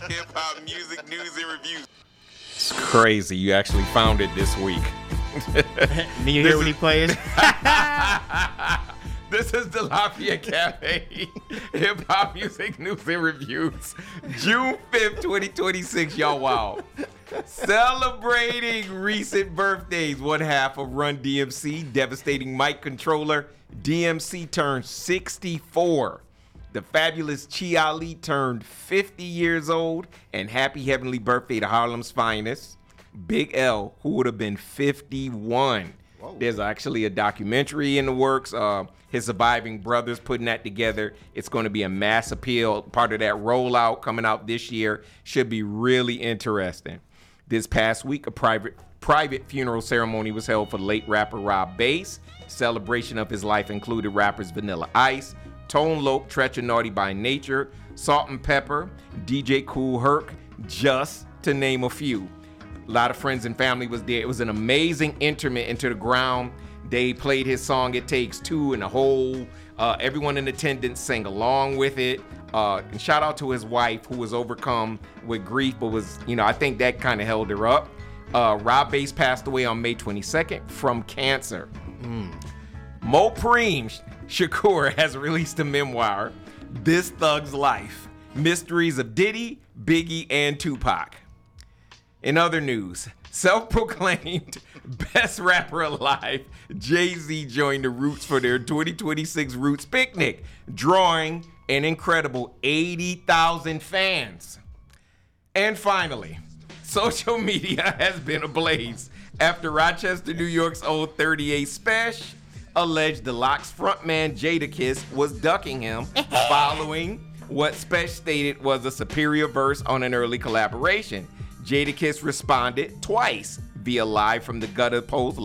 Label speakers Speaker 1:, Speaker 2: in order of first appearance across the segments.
Speaker 1: Hip-hop music news and reviews.
Speaker 2: It's crazy. You actually found it this week.
Speaker 3: Then you hear what he plays?
Speaker 2: This is the Lafayette Cafe Hip-hop music news and reviews. June 5th, 2026. Y'all, wow. Celebrating recent birthdays. One half of Run DMC, devastating mic controller. DMC turned 64. The fabulous Chi Ali turned 50 years old. And happy heavenly birthday to Harlem's finest, Big L, who would have been 51. Whoa. There's actually a documentary in the works. His surviving brothers putting that together. It's going to be a mass appeal. Part of that rollout coming out this year. Should be really interesting. This past week, a private funeral ceremony was held for the late rapper Rob Base. Celebration of his life included rappers Vanilla Ice, Tone Loc, Treacher Naughty by Nature, Salt and Pepper, DJ Kool Herc, just to name a few. A lot of friends and family was there. It was an amazing interment into the ground. They played his song It Takes Two, and the whole everyone in attendance sang along with it. And shout out to his wife, who was overcome with grief, but was, I think that kind of held her up. Rob Base passed away on May 22nd from cancer. Mopreem Shakur has released a memoir, This Thug's Life, Mysteries of Diddy, Biggie, and Tupac. In other news, self-proclaimed best rapper alive, Jay-Z joined the Roots for their 2026 Roots Picnic, drawing an incredible 80,000 fans. And finally, social media has been ablaze after Rochester, New York's old 38 Special alleged the Lox frontman Jadakiss was ducking him following what Special stated was a superior verse on an early collaboration. Jadakiss responded twice via Live from the Gutters post,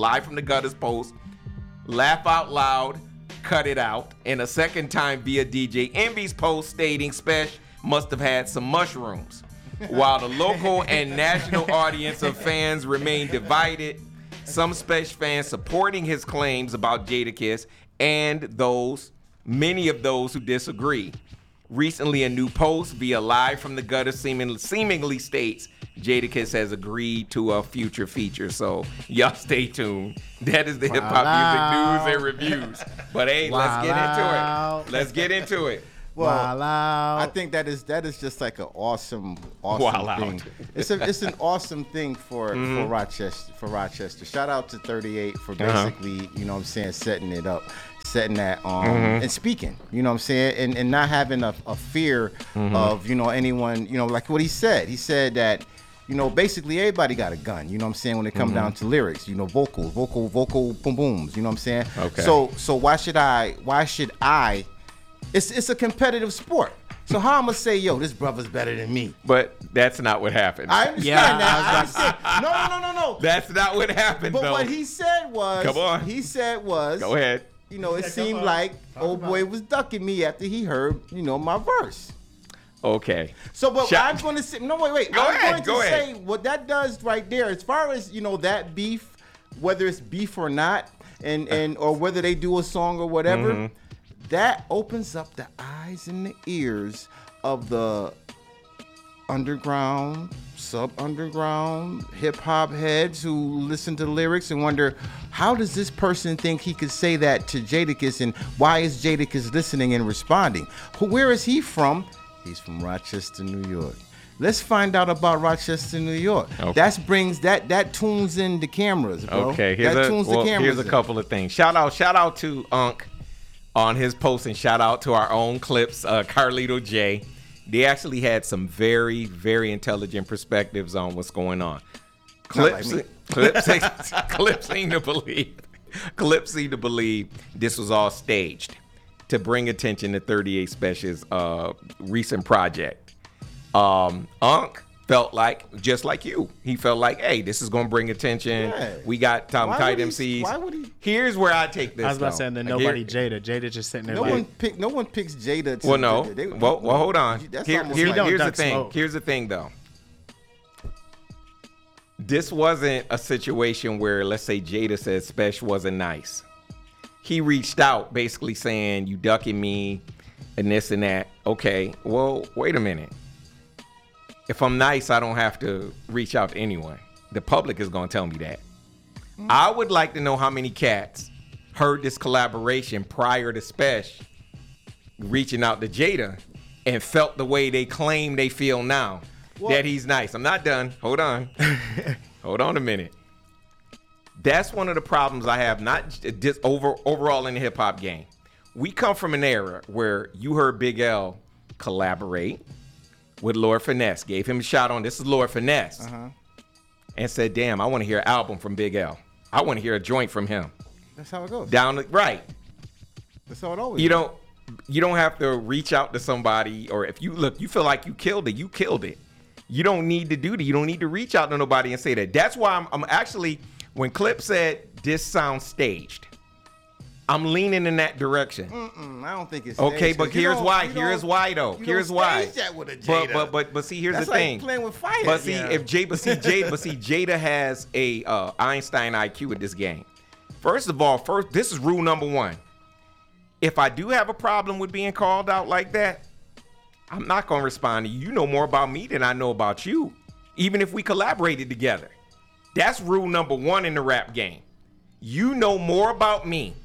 Speaker 2: Laugh Out Loud, Cut It Out, and a second time via DJ Envy's post stating Special must have had some mushrooms. While the local and national audience of fans remain divided, some Special fans supporting his claims about Jadakiss and many of those who disagree. Recently, a new post via Live from the Gutter seemingly states Jadakiss has agreed to a future feature. So y'all stay tuned. That is the hip hop music news and reviews. But hey, let's get into it.
Speaker 4: Well, I think that is just like an awesome thing. It's an awesome thing for Rochester. Shout out to 38 for basically, setting it up, setting that and speaking, and not having a fear of, anyone, like what he said. He said that, basically everybody got a gun, when it comes down to lyrics, vocal boom booms,
Speaker 2: Okay.
Speaker 4: So why should I it's a competitive sport. So how I'm gonna say, yo, this brother's better than me?
Speaker 2: But that's not what happened.
Speaker 4: I understand that. No.
Speaker 2: That's not what happened,
Speaker 4: But
Speaker 2: though.
Speaker 4: what he said was,
Speaker 2: Go ahead.
Speaker 4: It seemed like old boy was ducking me after he heard, my verse.
Speaker 2: Okay.
Speaker 4: So, but I'm going to say, wait. I'm going to say what that does right there, as far as, that beef, whether it's beef or not, and or whether they do a song or whatever, that opens up the eyes and the ears of the underground, sub-underground, hip-hop heads who listen to the lyrics and wonder, how does this person think he could say that to Jadakiss, and why is Jadakiss listening and responding? Where is he from? He's from Rochester, New York. Let's find out about Rochester, New York. Okay. That tunes in the cameras, bro.
Speaker 2: Okay, here's a couple of things. Shout out to Unc on his post, and shout out to our own Clips, Carlito J. They actually had some very, very intelligent perspectives on what's going on. Clips seem to believe this was all staged to bring attention to 38 Special's recent project. Unc felt like, just like you, he felt like, hey, this is going to bring attention. Yeah. We got tight MCs.
Speaker 4: Why would he?
Speaker 2: Here's where I take this.
Speaker 3: I was about to say that nobody Jada. Jada just sitting there.
Speaker 4: No one picks Jada.
Speaker 2: Well, hold on. Here's the thing.
Speaker 3: Smoke.
Speaker 2: Here's the thing, though. This wasn't a situation where, let's say, Jada said Special wasn't nice. He reached out basically saying, you ducking me and this and that. Okay, well, wait a minute. if I'm nice, I don't have to reach out to anyone. The public is going to tell me that. I would like to know how many cats heard this collaboration prior to Spesh reaching out to Jada and felt the way they claim they feel now that he's nice. I'm not done. Hold on. Hold on a minute. That's one of the problems I have, not just overall in the hip hop game. We come from an era where you heard Big L collaborate with Lord Finesse, gave him a shot on this is Lord Finesse, and said, damn, I want to hear an album from Big L. I want to hear a joint from him.
Speaker 4: That's how it goes.
Speaker 2: Right.
Speaker 4: That's how it always
Speaker 2: You don't have to reach out to somebody, or if you feel like you killed it, you killed it. You don't need to do that. You don't need to reach out to nobody and say that. That's why I'm actually, when Clip said this sounds staged, I'm leaning in that direction.
Speaker 4: I don't think it's
Speaker 2: okay,
Speaker 4: staged,
Speaker 2: but here's why. Here's why though. Here's why.
Speaker 4: That with a Jada.
Speaker 2: But see, here's
Speaker 4: That's
Speaker 2: the thing.
Speaker 4: Like playing with fire.
Speaker 2: But see, Jada has a Einstein IQ at this game. First of all, this is rule number one. If I do have a problem with being called out like that, I'm not gonna respond to you. You know more about me than I know about you, even if we collaborated together. That's rule number one in the rap game. You know more about me.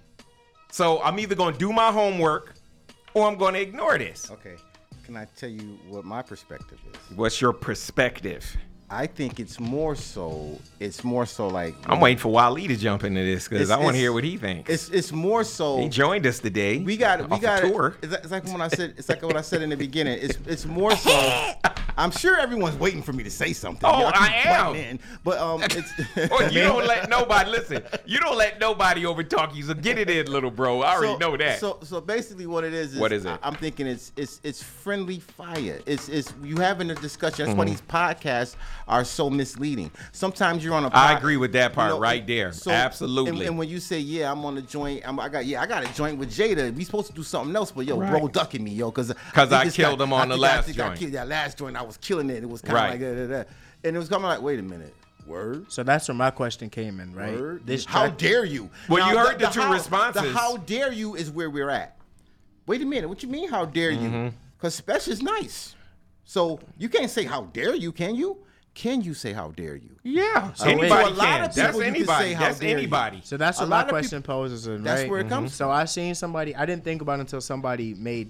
Speaker 2: So I'm either going to do my homework or I'm going to ignore this.
Speaker 4: Okay. Can I tell you what my perspective is?
Speaker 2: What's your perspective?
Speaker 4: I think it's more so like
Speaker 2: I'm waiting for Wally to jump into this because I want to hear what he thinks.
Speaker 4: It's more so
Speaker 2: he joined us today.
Speaker 4: We got
Speaker 2: a tour.
Speaker 4: It's like what I said in the beginning. It's more so. I'm sure everyone's waiting for me to say something.
Speaker 2: Oh, I am.
Speaker 4: In, but it's
Speaker 2: you don't let nobody listen. You don't let nobody overtalk you. So get it in, little bro. I already know that.
Speaker 4: So basically, what it is
Speaker 2: what is it?
Speaker 4: I'm thinking it's friendly fire. It's you having a discussion. That's why these podcasts are so misleading. Sometimes you're on a
Speaker 2: I agree with that part right there. So, absolutely.
Speaker 4: And when you say, yeah, I'm on a joint, I got a joint with Jada. We supposed to do something else, but bro ducking me, because
Speaker 2: I killed him on the last joint.
Speaker 4: I killed that last joint. I was killing it. It was kind of like that. And it was kind of like, wait a minute. Word.
Speaker 3: So that's where my question came in, right?
Speaker 4: Word. How dare you?
Speaker 2: Well, you heard the two responses.
Speaker 4: The how dare you is where we're at. Wait a minute. What you mean, how dare you? Because Spesh is nice. So you can't say how dare you, can you? Can you say how dare you?
Speaker 2: Yeah.
Speaker 4: So anybody can. That's anybody.
Speaker 2: That's anybody.
Speaker 3: So that's what my question poses.
Speaker 4: That's where it comes
Speaker 3: from. So I seen somebody. I didn't think about it until somebody made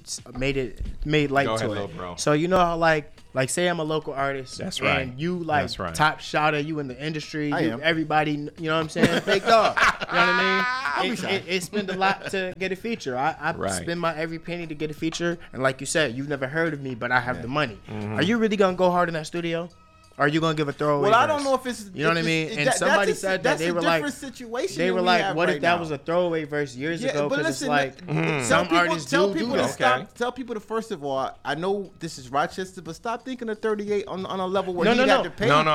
Speaker 3: light to it.
Speaker 2: Bro.
Speaker 3: So you know how like say I'm a local artist.
Speaker 2: That's right.
Speaker 3: And you like top shotter. You in the industry. Everybody. You know what I'm saying? Fake dog. You know what I mean? It spend a lot to get a feature. I spend my every penny to get a feature. And like you said, you've never heard of me, but I have the money. Are you really gonna go hard in that studio? Or are you gonna give a throwaway?
Speaker 4: Well, I don't know if it's.
Speaker 3: You know what I mean? And somebody said that they were like,
Speaker 4: situation
Speaker 3: they were like, what if that was a throwaway verse years ago? Because it's like some artists do that.
Speaker 4: Tell people to first of all, I know this is Rochester, but stop thinking of 38 on a level where you have to pay.
Speaker 2: No.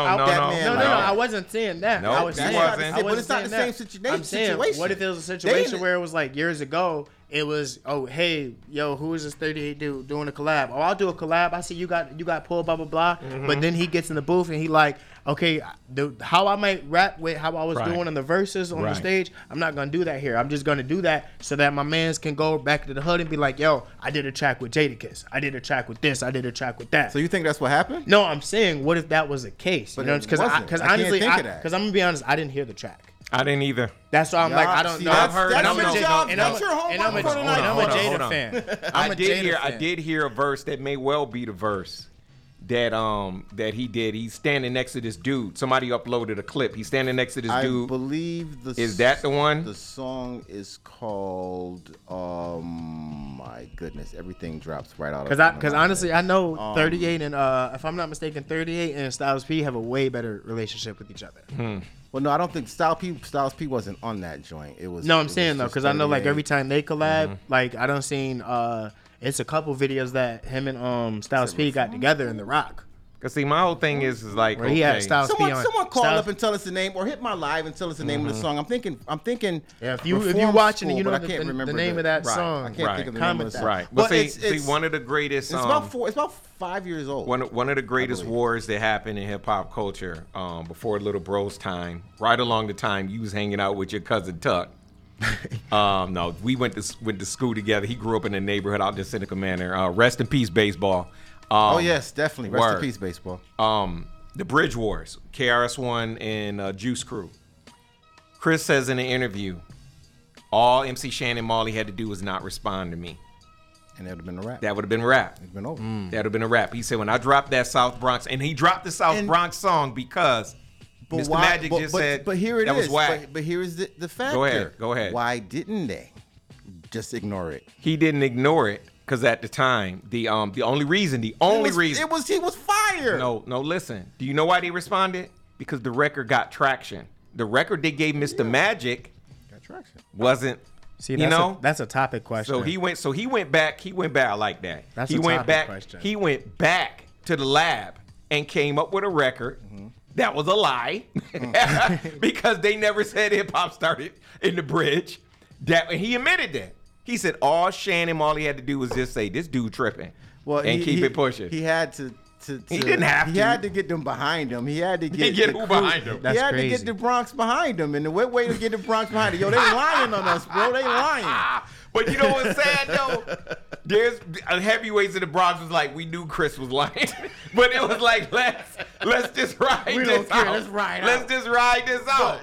Speaker 3: I wasn't saying that.
Speaker 2: No,
Speaker 3: I was saying,
Speaker 4: but it's not the same situation.
Speaker 3: I'm saying, what if it was a situation where it was like years ago? It was, oh, hey, yo, who is this 38 dude doing a collab? Oh, I'll do a collab. I see you got pulled, blah, blah, blah. But then he gets in the booth and he like, okay, how I might rap with how I was doing in the verses on the stage, I'm not going to do that here. I'm just going to do that so that my mans can go back to the hood and be like, yo, I did a track with Jadakiss. I did a track with this. I did a track with that.
Speaker 4: So you think that's what happened?
Speaker 3: No, I'm saying, what if that was the case?
Speaker 4: But
Speaker 3: because honestly, because I'm going to be honest, I didn't hear the track.
Speaker 2: I didn't either.
Speaker 3: That's why I'm like, I don't know.
Speaker 2: I've heard.
Speaker 4: I'm a
Speaker 3: Jada fan.
Speaker 2: I did hear a verse that may well be the verse that he did. He's standing next to this dude. Somebody uploaded a clip. He's standing next to this dude.
Speaker 4: I believe
Speaker 2: is that the one?
Speaker 4: The song is called. My goodness, everything drops right out.
Speaker 3: Because honestly, I know 38 and if I'm not mistaken, 38 and Styles P have a way better relationship with each other.
Speaker 4: Well, no, I don't think Styles P wasn't on that joint. It was.
Speaker 3: No, I'm saying though, because I know like every time they collab, like I done seen it's a couple videos that him and Styles P got together in The Rock.
Speaker 2: Cause see, my whole thing is like,
Speaker 3: where he had Styles P on.
Speaker 4: Someone call up and tell us the name, or hit my live and tell us the name of the song. I'm thinking.
Speaker 3: Yeah, if you watching it, you know the name of that song.
Speaker 4: I can't think of the name of that.
Speaker 2: Right, but see, one of the greatest.
Speaker 4: It's about 5 years old.
Speaker 2: One of the greatest wars that happened in hip hop culture before Little Bro's time, right along the time you was hanging out with your cousin Tuck. No, we went to school together. He grew up in a neighborhood out in Seneca Manor. Rest in peace, baseball.
Speaker 4: Oh yes, definitely. Rest
Speaker 2: word.
Speaker 4: in peace, baseball.
Speaker 2: The Bridge Wars, KRS-One and Juice Crew. Chris says in an interview, all MC Shannon Marley had to do was not respond to me.
Speaker 4: And that would have been a wrap.
Speaker 2: That would have been a wrap.
Speaker 4: It's been over.
Speaker 2: That would have been a wrap. He said, when I dropped that South Bronx, and he dropped the South Bronx song because Mr. Magic just said
Speaker 4: but here it
Speaker 2: that
Speaker 4: is.
Speaker 2: was whack.
Speaker 4: But here is the factor.
Speaker 2: Go ahead.
Speaker 4: Why didn't they just ignore it?
Speaker 2: He didn't ignore it because at the time, the only reason.
Speaker 4: He was fired.
Speaker 2: No, listen. Do you know why they responded? Because the record got traction. The record they gave Mr. Magic
Speaker 4: Got traction.
Speaker 2: wasn't.
Speaker 3: See, that's a topic question.
Speaker 2: So he went back. I like that.
Speaker 3: That's
Speaker 2: he
Speaker 3: a
Speaker 2: went
Speaker 3: topic
Speaker 2: back.
Speaker 3: question.
Speaker 2: He went back to the lab and came up with a record that was a lie because they never said hip hop started in the Bridge. And he admitted that. He said all Shannon Marley had to do was just say this dude tripping, and keep it pushing.
Speaker 4: He had to.
Speaker 2: He didn't have to.
Speaker 4: He had to get them behind him. He had to get
Speaker 2: who behind him?
Speaker 3: That's
Speaker 4: he had
Speaker 3: crazy.
Speaker 4: to get the Bronx behind him. And the way to get the Bronx behind him, yo, they lying on us, bro. They lying.
Speaker 2: But you know what's sad though? There's heavyweights in the Bronx was like, we knew Chris was lying, but it was like let's just ride
Speaker 4: We
Speaker 2: this
Speaker 4: don't care.
Speaker 2: out.
Speaker 4: Let's ride
Speaker 2: Let's
Speaker 4: out.
Speaker 2: just ride this out.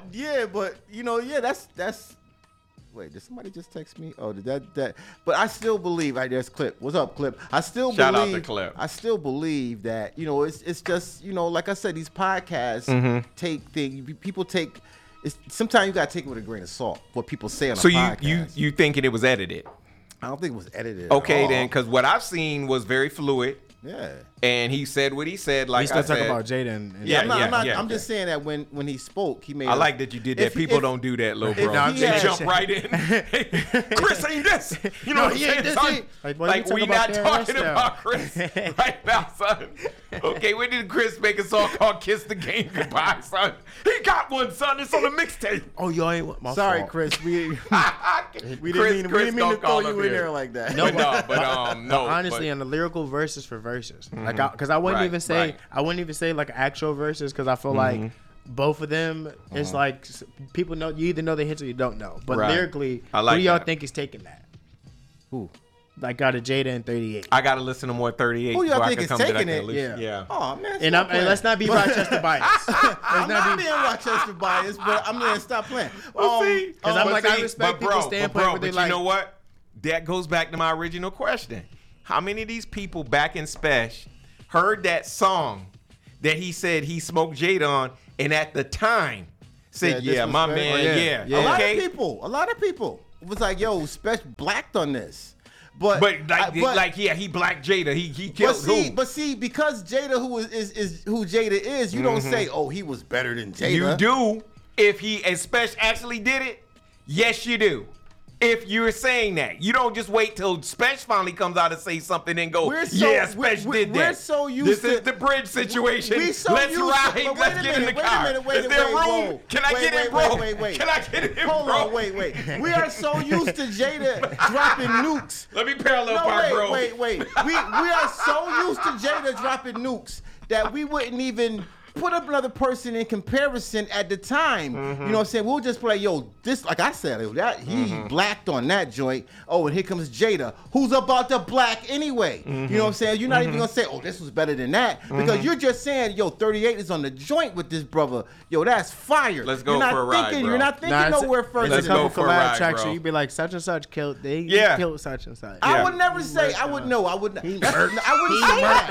Speaker 4: That's. Wait, did somebody just text me? Oh, did that? But I still believe. There's Clip. What's up, Clip? I still
Speaker 2: Shout out
Speaker 4: believe.
Speaker 2: to Clip.
Speaker 4: I still believe that it's just like I said, these podcasts take things. People take. Sometimes you gotta take it with a grain of salt. What people say on a
Speaker 2: So
Speaker 4: podcast.
Speaker 2: you thinking it was edited?
Speaker 4: I don't think it was edited.
Speaker 2: Okay,
Speaker 4: at all.
Speaker 2: then, because what I've seen was very fluid,
Speaker 4: Yeah.
Speaker 2: and he said what he said. Like
Speaker 3: we still
Speaker 2: I
Speaker 3: talk
Speaker 2: said,
Speaker 3: about Jada and
Speaker 2: Yeah,
Speaker 4: I'm just saying that when he spoke, he made.
Speaker 2: I like that you did that. People don't do that, little bro.
Speaker 4: No,
Speaker 2: They
Speaker 4: yeah.
Speaker 2: jump right in. Chris ain't this. You know what I'm saying, son?
Speaker 3: Like,
Speaker 2: we not talking about Chris right now, son. Okay, when did Chris make a song called "Kiss the Game Goodbye," son? He got one, son. It's on the mixtape.
Speaker 3: Oh, yo, ain't my
Speaker 4: Sorry,
Speaker 3: fault.
Speaker 4: Chris. We
Speaker 2: Chris
Speaker 4: didn't mean to
Speaker 2: don't call
Speaker 4: throw you
Speaker 2: up
Speaker 4: in
Speaker 2: here.
Speaker 4: there like that.
Speaker 2: No, no.
Speaker 3: Honestly, on the lyrical verses for verses, because I wouldn't
Speaker 2: Right,
Speaker 3: even say
Speaker 2: right.
Speaker 3: I wouldn't even say like actual verses because I feel like both of them it's like people know you either know the hits or you don't know. But
Speaker 2: Right.
Speaker 3: lyrically,
Speaker 2: I like
Speaker 3: who do y'all
Speaker 2: that.
Speaker 3: think is taking that?
Speaker 4: Who?
Speaker 3: Like got a Jada and 38.
Speaker 2: I gotta listen to more 38.
Speaker 4: Who y'all
Speaker 2: so I
Speaker 4: think
Speaker 2: can
Speaker 4: is
Speaker 2: come to that
Speaker 4: taking it?
Speaker 2: conclusion.
Speaker 3: Yeah.
Speaker 4: Oh man.
Speaker 3: And let's not be Rochester biased.
Speaker 4: I'm not being Rochester biased, but I'm gonna stop playing.
Speaker 2: Because
Speaker 3: I'm like, I respect people's standpoint where they
Speaker 2: but
Speaker 3: like-
Speaker 2: you know what? That goes back to my original question. How many of these people back in Spesh heard that song that he said he smoked Jada on, and at the time said,
Speaker 4: this
Speaker 2: yeah,
Speaker 4: was
Speaker 2: my
Speaker 4: very-
Speaker 2: man, yeah.
Speaker 4: A lot of
Speaker 2: Okay.
Speaker 4: people. A lot of people was like, "Yo, Spesh blacked on this," but
Speaker 2: he blacked Jada. He killed who?
Speaker 4: But see, because Jada, who is who Jada is, you don't say, "Oh, he was better than Jada."
Speaker 2: You do. If he and Spesh actually did it, yes, you do. If you're saying that, you don't just wait till Spesh finally comes out and say something and go, Spesh did that.
Speaker 4: We're so used
Speaker 2: this
Speaker 4: to
Speaker 2: is the Bridge situation.
Speaker 4: We so
Speaker 2: Let's
Speaker 4: used to-
Speaker 2: ride.
Speaker 4: but wait
Speaker 2: Let's
Speaker 4: a
Speaker 2: get in the
Speaker 4: minute,
Speaker 2: car. Is there room?
Speaker 4: whoa.
Speaker 2: Can I get in, bro? Can I get in,
Speaker 4: Hold
Speaker 2: bro?
Speaker 4: on, wait. We are so used to Jada dropping nukes.
Speaker 2: Let me parallel park, bro.
Speaker 4: Wait. We are so used to Jada dropping nukes that we wouldn't even put up another person in comparison at the time. You know what I'm saying? We'll just play, yo, this, like I said, he blacked on that joint. Oh, and here comes Jada, who's about to black anyway. You know what I'm saying? You're not even gonna say, oh, this was better than that. Because you're just saying, yo, 38 is on the joint with this brother. Yo, that's fire.
Speaker 2: Let's go for a ride, bro.
Speaker 4: You're not thinking nowhere further.
Speaker 2: Let's
Speaker 3: There's a
Speaker 2: go
Speaker 3: couple
Speaker 2: for a
Speaker 3: collab
Speaker 2: ride,
Speaker 3: tracks
Speaker 2: bro.
Speaker 3: where you'd be like, such and such killed. They
Speaker 2: Yeah.
Speaker 3: killed such and such.
Speaker 4: I
Speaker 2: Yeah.
Speaker 4: would never say. I would know. I would. I wouldn't say that.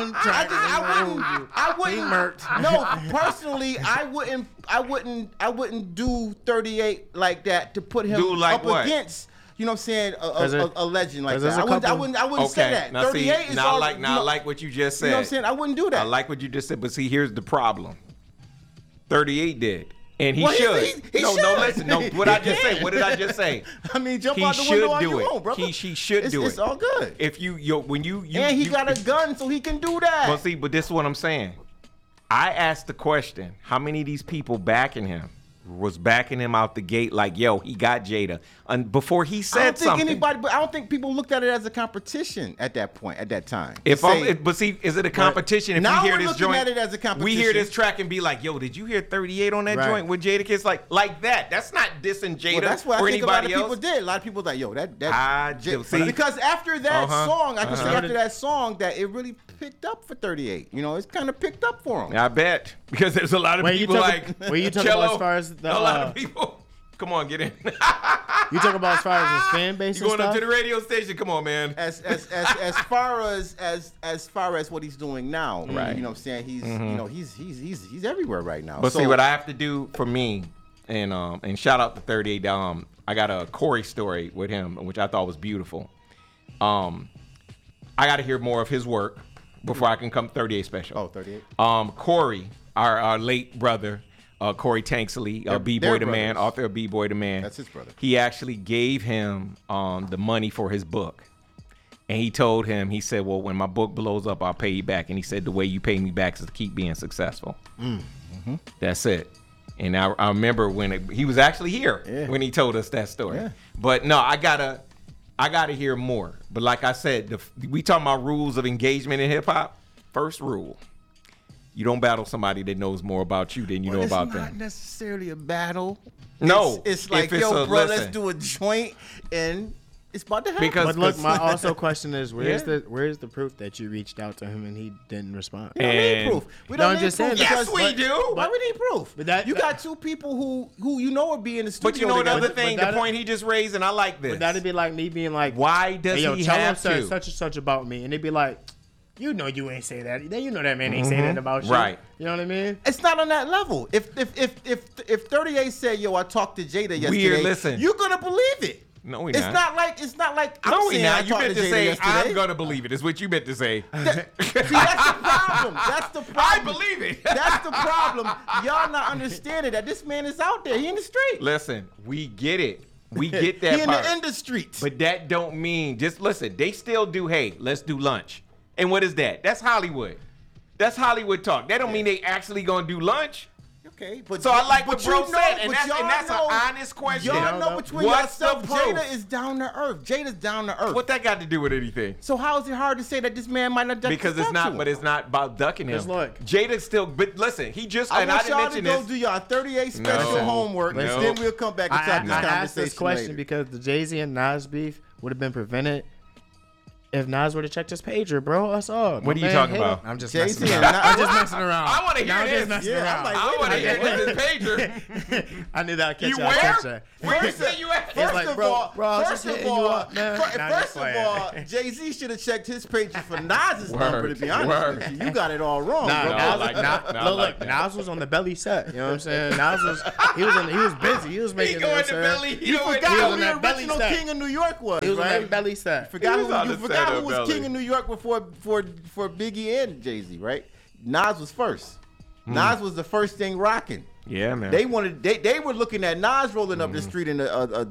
Speaker 4: I wouldn't. No, personally, I wouldn't do 38 like that to put him
Speaker 2: Do like
Speaker 4: up
Speaker 2: what?
Speaker 4: against. You know what I'm saying? A legend like
Speaker 3: 'cause there's
Speaker 4: that.
Speaker 3: a
Speaker 4: I wouldn't say that.
Speaker 2: Now
Speaker 4: 38
Speaker 2: see,
Speaker 4: is
Speaker 2: now
Speaker 4: all.
Speaker 2: I like what you just said.
Speaker 4: You know what I'm saying? I wouldn't do that.
Speaker 2: I like what you just said, but see, here's the problem. 38 did. And he
Speaker 4: Well,
Speaker 2: should.
Speaker 4: he
Speaker 2: No,
Speaker 4: should.
Speaker 2: listen. No, what I just say? What did I just say?
Speaker 4: I mean, jump
Speaker 2: He
Speaker 4: out the window
Speaker 2: should
Speaker 4: on
Speaker 2: do
Speaker 4: your
Speaker 2: it.
Speaker 4: own, brother.
Speaker 2: He should do it.
Speaker 4: It's all good.
Speaker 2: If when you
Speaker 4: And he
Speaker 2: you-
Speaker 4: got a gun, so he can do that.
Speaker 2: Well, see, but this is what I'm saying. I asked the question: how many of these people backing him? was backing him out the gate like, yo, he got Jada. And before he said something.
Speaker 4: But I don't think people looked at it as a competition at that point, at that time.
Speaker 2: But see, is it a competition? If
Speaker 4: now
Speaker 2: we hear
Speaker 4: we're
Speaker 2: this
Speaker 4: looking
Speaker 2: joint,
Speaker 4: at it as a competition.
Speaker 2: we hear this track and be like, yo, did you hear 38 on that joint with Jada Kiss? Like that. That's not dissing Jada
Speaker 4: that's what
Speaker 2: or
Speaker 4: I think a lot of
Speaker 2: anybody
Speaker 4: people
Speaker 2: else.
Speaker 4: did. A lot of people like, yo, because after that song, I can say after that song that it really picked up for 38. You know, it's kind of picked up for him.
Speaker 2: I bet. Because there's a lot of people
Speaker 3: when you talk about as far as the
Speaker 2: a lot of people. Come on, get in.
Speaker 3: You talk about as far as his fan base.
Speaker 2: You going up to the radio station? Come on, man.
Speaker 4: As far as what he's doing now, right? You know what I'm saying? He's you know he's everywhere right now.
Speaker 2: But see what I have to do for me, and shout out to 38. I got a Corey story with him, which I thought was beautiful. I got to hear more of his work before I can come 38 special.
Speaker 4: Oh, 38.
Speaker 2: Corey, our late brother. Corey Tanksley, B-Boy the Man, author of B-Boy the Man.
Speaker 4: That's his brother.
Speaker 2: He actually gave him the money for his book. And he told him, he said, well, when my book blows up, I'll pay you back. And he said, the way you pay me back is to keep being successful. Mm-hmm. That's it. And I remember when he was actually here when he told us that story. Yeah. But no, I gotta hear more. But like I said, we talking about rules of engagement in hip hop. First rule. You don't battle somebody that knows more about you than you know about them.
Speaker 4: It's not necessarily a battle.
Speaker 2: No.
Speaker 4: It's like, yo, bro, let's do a joint, and it's about to happen.
Speaker 3: But look, my also question is, where's the proof that you reached out to him and he didn't respond?
Speaker 4: We don't need proof. We don't need proof.
Speaker 2: Yes, we do.
Speaker 4: Why we need proof?
Speaker 3: But
Speaker 4: you got two people who you know are being in the studio.
Speaker 2: But you know another thing, the point he just raised, and I like this.
Speaker 3: But that'd be like me being like,
Speaker 2: why does he have to?
Speaker 3: Such and such about me, and they'd be like, you know you ain't say that. You know that man ain't say that about you.
Speaker 2: Right.
Speaker 3: You know what I mean?
Speaker 4: It's not on that level. If 38 said, yo, I talked to Jada yesterday, you're gonna believe it.
Speaker 2: No, we
Speaker 4: not. It's not like I'm
Speaker 2: no, we
Speaker 4: saying
Speaker 2: not.
Speaker 4: I
Speaker 2: You
Speaker 4: talked
Speaker 2: meant
Speaker 4: to
Speaker 2: to
Speaker 4: Jada
Speaker 2: say
Speaker 4: yesterday.
Speaker 2: I'm gonna believe it. Is what you meant to say.
Speaker 4: See, that's the problem. That's the problem.
Speaker 2: I believe it.
Speaker 4: That's the problem. Y'all not understanding that this man is out there. He in the street.
Speaker 2: Listen, we get it. We get that.
Speaker 4: He in the industry.
Speaker 2: But that don't mean just listen. They still do. Hey, let's do lunch. And what is that? That's Hollywood. That's Hollywood talk. That don't mean they actually gonna do lunch.
Speaker 4: Okay, but
Speaker 2: so I like what bro said, and that's an
Speaker 4: know,
Speaker 2: honest question.
Speaker 4: Y'all know between yourself, Jada is down to earth. Jada's down to earth.
Speaker 2: What that got to do with anything?
Speaker 4: So how is it hard to say that this man might not duck?
Speaker 2: Because it's not, but it's not about ducking him.
Speaker 3: Look,
Speaker 2: Jada's still. But listen, he just.
Speaker 4: I
Speaker 2: and
Speaker 4: want
Speaker 2: I didn't
Speaker 4: y'all to
Speaker 2: mention
Speaker 4: go do y'all 38 special homework, and then we'll come back and talk this conversation.
Speaker 3: I asked this question
Speaker 4: later.
Speaker 3: because the Jay-Z and Nas beef would have been prevented if Nas would have checked his pager, bro. Us all.
Speaker 2: What are you talking about?
Speaker 3: I'm just
Speaker 4: Jay-Z
Speaker 3: messing around. I'm just messing around.
Speaker 2: I want to hear this. I want to hear this pager.
Speaker 3: I knew that I'd catch
Speaker 2: you
Speaker 3: you.
Speaker 2: where? Where you say you at?
Speaker 4: First of all,
Speaker 3: man.
Speaker 4: Jay-Z should have checked his pager for Nas's number. To be honest with you, you got it all wrong.
Speaker 3: Look, Nas was on the belly set. You know what I'm saying? Nas was he was busy. He was making.
Speaker 2: He going to belly.
Speaker 4: You forgot who the original king of New York was.
Speaker 3: He was on
Speaker 4: right?
Speaker 3: that belly set.
Speaker 4: You forgot who was king of New York before Biggie and Jay-Z, right? Nas was first. Nas was the first thing rocking.
Speaker 2: Yeah, man.
Speaker 4: They were looking at Nas rolling up the street in a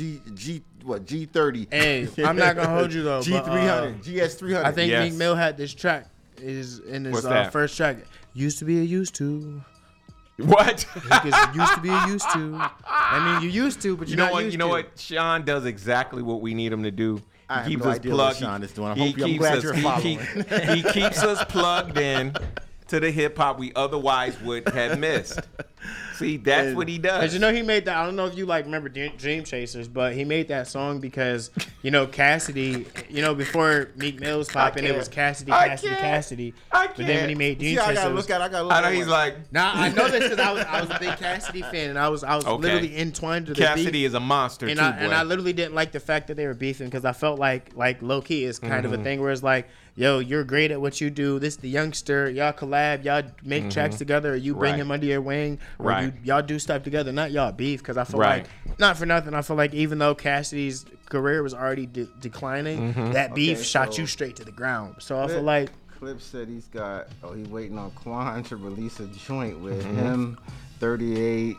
Speaker 4: G30.
Speaker 3: Hey, I'm not gonna hold you though.
Speaker 4: G300, GS300.
Speaker 3: I think Meek Mill had this track is in his first track. Used to be a used to.
Speaker 2: What?
Speaker 3: Because used to be a used to. I mean, you used to, but you're not used to.
Speaker 2: You know what? Sean does exactly what we need him to do.
Speaker 4: I have no idea what Sean is doing. I'm glad you're following.
Speaker 2: He keeps us plugged in to the hip hop we otherwise would have missed. See, that's what he does.
Speaker 3: Because you know he made that. I don't know if you remember Dream Chasers, but he made that song because Cassidy. Before Meek Mill was popping, it was Cassidy. But then when he made Dream Chasers,
Speaker 4: I gotta look at.
Speaker 2: I know he's like.
Speaker 3: Nah, I know this because I was a big Cassidy fan, and I was literally entwined to the
Speaker 2: Cassidy is a monster
Speaker 3: and I literally didn't like the fact that they were beefing because I felt like low key is kind of a thing where it's like, yo, you're great at what you do. This the youngster. Y'all collab. Y'all make tracks together. Or you bring him under your wing. Or y'all do stuff together. Not y'all beef. Because I feel like, not for nothing, I feel like even though Cassidy's career was already declining, that beef shot you straight to the ground. So I feel like.
Speaker 4: Clip said he's waiting on Quan to release a joint with him, 38,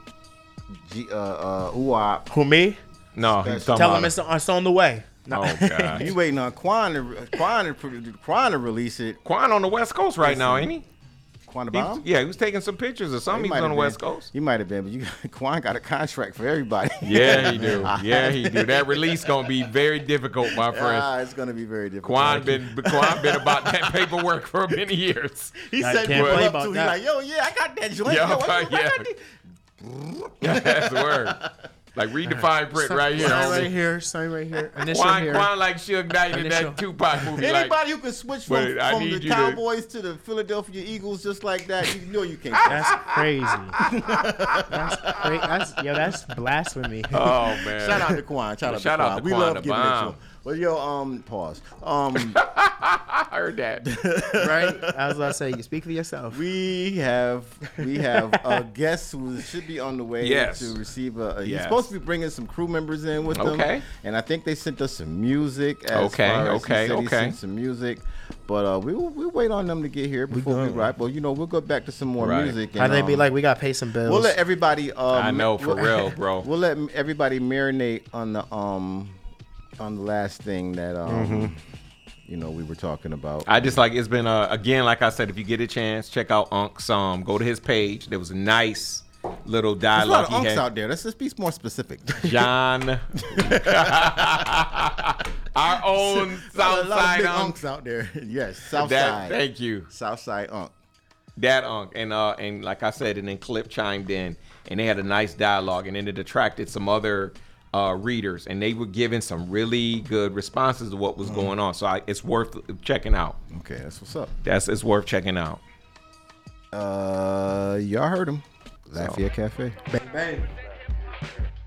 Speaker 4: UWAP.
Speaker 3: Who, me?
Speaker 2: No, he's talking
Speaker 3: Tell him it's on the way. No.
Speaker 2: Oh, God.
Speaker 4: You waiting on Quan to release it.
Speaker 2: Quan on the West Coast right now, ain't he?
Speaker 4: Quan the Bomb?
Speaker 2: He was taking some pictures or something. He was on the West Coast.
Speaker 4: He might have been, but Quan got a contract for everybody.
Speaker 2: Yeah, he do. Yeah, he do. That release gonna be very difficult, my friend.
Speaker 4: It's gonna be very difficult.
Speaker 2: Quan been about that paperwork for many years.
Speaker 4: He said,
Speaker 3: can't play
Speaker 4: up
Speaker 3: about
Speaker 4: to,
Speaker 3: that.
Speaker 4: He's like, yo, yeah, I got that joint.
Speaker 2: Yeah,
Speaker 4: Yo, I got
Speaker 2: That's the word. Like read the fine print right here.
Speaker 3: Sign
Speaker 2: homie.
Speaker 3: right here. Sign right here. Initial
Speaker 2: Quan
Speaker 3: here.
Speaker 2: like Suge Knight in
Speaker 3: Initial.
Speaker 2: that Tupac movie.
Speaker 4: Anybody
Speaker 2: Like,
Speaker 4: who can switch
Speaker 2: but
Speaker 4: from
Speaker 2: I
Speaker 4: the
Speaker 2: need you
Speaker 4: Cowboys to the Philadelphia Eagles just like that, you know you can't.
Speaker 3: That's crazy. That's blasphemy.
Speaker 2: oh man.
Speaker 4: Shout out to Quan. Shout out to Quan. We
Speaker 2: Quan
Speaker 4: love
Speaker 2: the
Speaker 4: giving it to
Speaker 2: Bomb.
Speaker 4: him. Well, yo, pause.
Speaker 2: I heard that.
Speaker 3: Right? I was about to say, you speak for yourself.
Speaker 4: We have a guest who should be on the way
Speaker 2: Yes.
Speaker 4: to receive a. He's
Speaker 2: Yes.
Speaker 4: supposed to be bringing some crew members in with them.
Speaker 2: Okay.
Speaker 4: And I think they sent us some music. He sent some music, but we'll wait on them to get here before we ride. Well, we'll go back to some more
Speaker 2: Right.
Speaker 4: music.
Speaker 3: How
Speaker 4: And,
Speaker 3: they be like, we got to pay some bills.
Speaker 4: We'll let everybody.
Speaker 2: I know for real, bro.
Speaker 4: We'll let everybody marinate on the last thing that we were talking about.
Speaker 2: I just like it's been again, like I said, if you get a chance, check out Unk's go to his page. There was a nice little
Speaker 4: There's a
Speaker 2: dialogue
Speaker 4: lot of
Speaker 2: he
Speaker 4: unks
Speaker 2: had.
Speaker 4: out there. Let's just be more specific.
Speaker 2: John, our own
Speaker 4: a lot of
Speaker 2: Southside
Speaker 4: big
Speaker 2: Unk.
Speaker 4: unks out there. Yes, Southside.
Speaker 2: Thank you.
Speaker 4: Southside Unk.
Speaker 2: That Unk and like I said, and then Clip chimed in and they had a nice dialogue and then it attracted some other readers and they were giving some really good responses to what was going on. So it's worth checking out.
Speaker 4: Okay, that's what's up.
Speaker 2: It's worth checking out.
Speaker 4: Y'all heard him. Lafayette Cafe.
Speaker 3: Bang, bang.